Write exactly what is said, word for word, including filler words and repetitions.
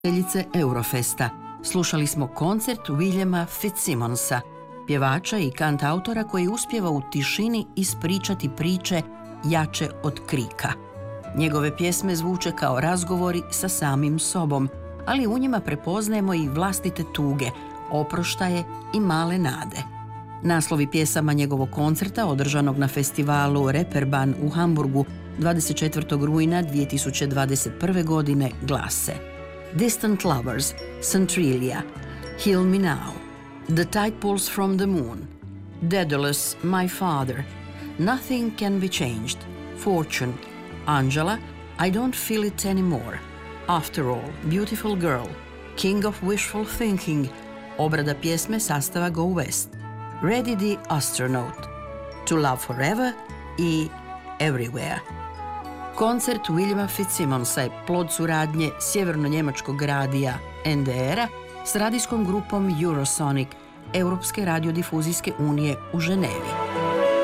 voditeljice Eurofesta. Slušali smo koncert Williama Fitzsimonsa, pjevača i kantautora koji uspijeva u tišini ispričati priče jače od krika. Njegove pjesme zvuče kao razgovori sa samim sobom, ali u njima prepoznajemo i vlastite tuge, oproštaje i male nade. Naslovi pjesama njegovog koncerta, održanog na festivalu Reeperbahn u Hamburgu dvadeset četvrtog rujna dvije tisuće dvadeset prve. godine, glase: Distant Lovers, Centralia, Heal Me Now, The Tide Pulls from the Moon, Daedalus, My Father, Nothing Can Be Changed, Fortune, Angela, I Don't Feel It Anymore, After All, Beautiful Girl, King of Wishful Thinking, obrada pjesme sastava Go West, Ready the Astronaut, To Love Forever i Everywhere. Koncert Williama Fitzsimonsa je plod suradnje sjeverno-njemačkog radija N D R-a s radijskom grupom Eurosonic, Europske radiodifuzijske unije u Ženevi.